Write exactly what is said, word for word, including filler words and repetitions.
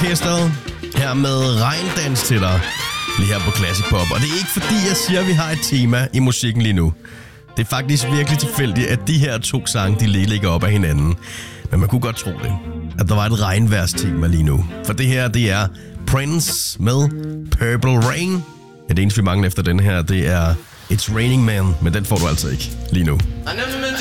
Orkestret her med regndans til dig, lige her på Classic Pop. Og det er ikke fordi, jeg siger, at vi har et tema i musikken lige nu. Det er faktisk virkelig tilfældigt, at de her to sange, de lige ligger op af hinanden. Men man kunne godt tro det, at der var et regnværstema lige nu. For det her, det er Prince med Purple Rain. Ja, det eneste, vi mangler efter den her, det er It's Raining Man. Men den får du altså ikke lige nu.